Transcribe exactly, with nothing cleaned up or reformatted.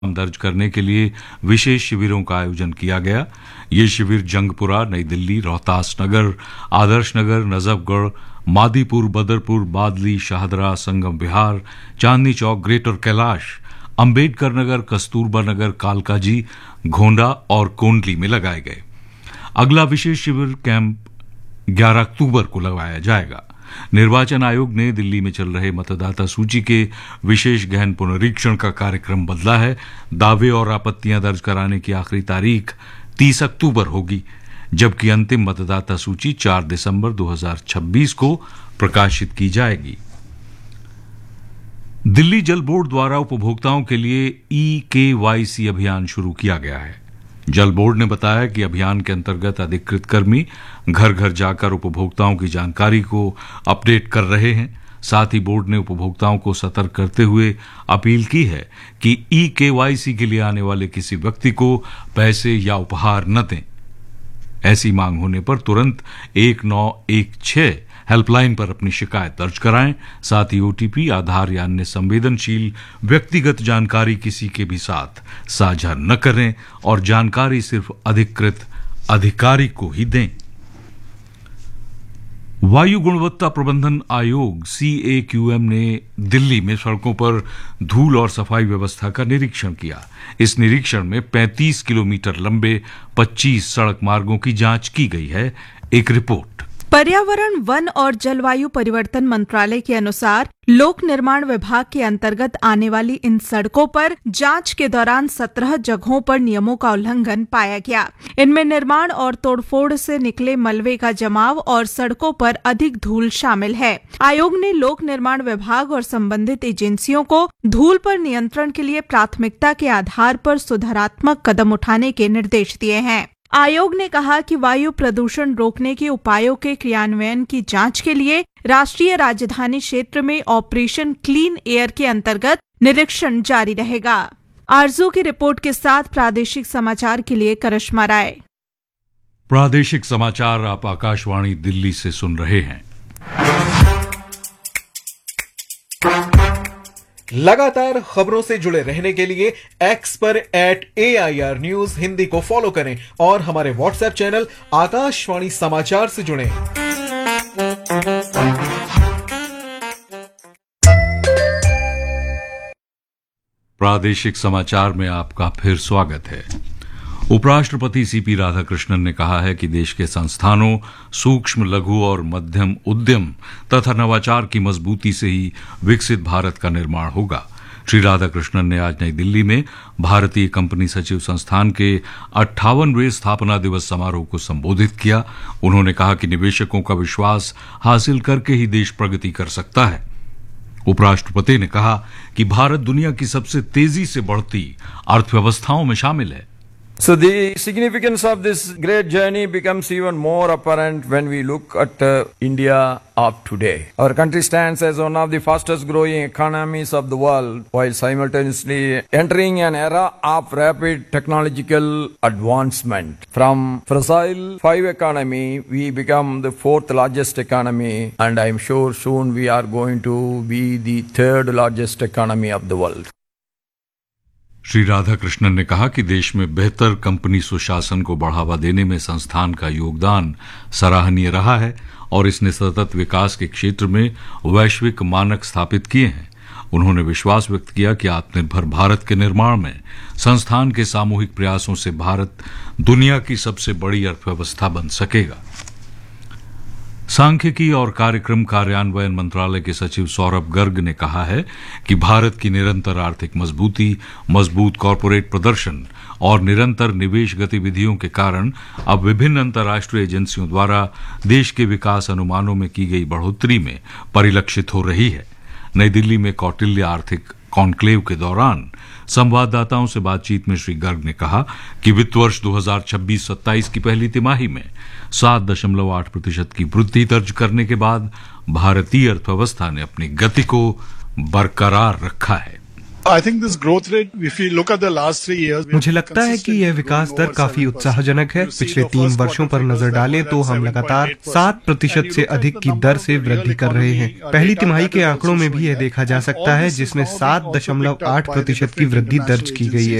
दर्ज करने के लिए विशेष शिविरों का आयोजन किया गया। ये शिविर जंगपुरा, नई दिल्ली, रोहतास नगर, आदर्श नगर, नजफगढ़, मादीपुर, बदरपुर, बादली, शाहदरा, संगम विहार, चांदनी चौक, ग्रेटर कैलाश, अंबेडकर नगर, कस्तूरबा नगर, कालकाजी, घोंडा और कोंडली में लगाए गए। अगला विशेष शिविर कैंप ग्यारह अक्टूबर को लगाया जाएगा। निर्वाचन आयोग ने दिल्ली में चल रहे मतदाता सूची के विशेष गहन पुनरीक्षण का कार्यक्रम बदला है। दावे और आपत्तियां दर्ज कराने की आखिरी तारीख तीस अक्टूबर होगी, जबकि अंतिम मतदाता सूची चार दिसंबर दो हज़ार छब्बीस को प्रकाशित की जाएगी। दिल्ली जल बोर्ड द्वारा उपभोक्ताओं के लिए ई के वाई सी अभियान शुरू किया गया है। जल बोर्ड ने बताया कि अभियान के अंतर्गत अधिकृत कर्मी घर घर जाकर उपभोक्ताओं की जानकारी को अपडेट कर रहे हैं। साथ ही बोर्ड ने उपभोक्ताओं को सतर्क करते हुए अपील की है कि ई के वाई सी के लिए आने वाले किसी व्यक्ति को पैसे या उपहार न दें। ऐसी मांग होने पर तुरंत एक नौ एक छह हेल्पलाइन पर अपनी शिकायत दर्ज कराएं। साथ ही ओटीपी, आधार या अन्य संवेदनशील व्यक्तिगत जानकारी किसी के भी साथ साझा न करें और जानकारी सिर्फ अधिकृत अधिकारी को ही दें। वायु गुणवत्ता प्रबंधन आयोग सी ए क्यू एम ने दिल्ली में सड़कों पर धूल और सफाई व्यवस्था का निरीक्षण किया। इस निरीक्षण में पैंतीस किलोमीटर लंबे पच्चीस सड़क मार्गों की जांच की गई है। एक रिपोर्ट। पर्यावरण, वन और जलवायु परिवर्तन मंत्रालय के अनुसार लोक निर्माण विभाग के अंतर्गत आने वाली इन सड़कों पर जांच के दौरान सत्रह जगहों पर नियमों का उल्लंघन पाया गया। इनमें निर्माण और तोड़फोड़ से निकले मलबे का जमाव और सड़कों पर अधिक धूल शामिल है। आयोग ने लोक निर्माण विभाग और संबंधित एजेंसियों को धूल पर नियंत्रण के लिए प्राथमिकता के आधार पर सुधारात्मक कदम उठाने के निर्देश दिए हैं। आयोग ने कहा कि वायु प्रदूषण रोकने के उपायों के क्रियान्वयन की जांच के लिए राष्ट्रीय राजधानी क्षेत्र में ऑपरेशन क्लीन एयर के अंतर्गत निरीक्षण जारी रहेगा। आरजू की रिपोर्ट के साथ प्रादेशिक समाचार के लिए करिश्मा राय। प्रादेशिक समाचार आप आकाशवाणी दिल्ली से सुन रहे हैं। लगातार खबरों से जुड़े रहने के लिए एक्स पर eight A I R news Hindi को फॉलो करें और हमारे व्हाट्सएप चैनल आकाशवाणी समाचार से जुड़ें। प्रादेशिक समाचार में आपका फिर स्वागत है। उपराष्ट्रपति सीपी राधाकृष्णन ने कहा है कि देश के संस्थानों, सूक्ष्म, लघु और मध्यम उद्यम तथा नवाचार की मजबूती से ही विकसित भारत का निर्माण होगा। श्री राधाकृष्णन ने आज नई दिल्ली में भारतीय कंपनी सचिव संस्थान के अट्ठावनवें स्थापना दिवस समारोह को संबोधित किया। उन्होंने कहा कि निवेशकों का विश्वास हासिल करके ही देश प्रगति कर सकता है। उपराष्ट्रपति ने कहा कि भारत दुनिया की सबसे तेजी से बढ़ती अर्थव्यवस्थाओं में शामिल है। So the significance of this great journey becomes even more apparent when we look at uh, India of today. Our country stands as one of the fastest growing economies of the world while simultaneously entering an era of rapid technological advancement. From fossil five economy, we become the fourth largest economy, and I am sure soon we are going to be the third largest economy of the world. Shri Radhakrishnan ने कहा कि देश में बेहतर company सुशासन को बढ़ावा देने में संस्थान का योगदान सराहनीय रहा है और इसने सतत विकास के क्षेत्र में वैश्विक मानक स्थापित किए हैं। उन्होंने विश्वास व्यक्त किया कि आत्मनिर्भर भारत के निर्माण में संस्थान के सामूहिक प्रयासों से भारत दुनिया की सबसे बड़ी अर्थव्यवस्था बन सकेगा। सांख्यिकी और कार्यक्रम कार्यान्वयन मंत्रालय के सचिव सौरभ गर्ग ने कहा है कि भारत की निरंतर आर्थिक मजबूती, मजबूत कॉरपोरेट प्रदर्शन और निरंतर निवेश गतिविधियों के कारण अब विभिन्न अंतर्राष्ट्रीय एजेंसियों द्वारा देश के विकास अनुमानों में की गई बढ़ोतरी में परिलक्षित हो रही है। नई दिल्ली में कौटिल्य आर्थिक कॉन्क्लेव के दौरान संवाददाताओं से बातचीत में श्री गर्ग ने कहा कि वित्त वर्ष दो हज़ार छब्बीस सत्ताईस की पहली तिमाही में सात दशमलव आठ प्रतिशत की वृद्धि दर्ज करने के बाद भारतीय अर्थव्यवस्था ने अपनी गति को बरकरार रखा है। मुझे लगता है कि यह विकास दर काफी उत्साहजनक है। पिछले तीन वर्षों पर नजर डालें तो हम लगातार सात प्रतिशत से अधिक की दर से वृद्धि कर रहे हैं। पहली तिमाही के आंकड़ों में भी यह देखा जा सकता है, जिसमें सात दशमलव आठ प्रतिशत की वृद्धि दर्ज की गई है।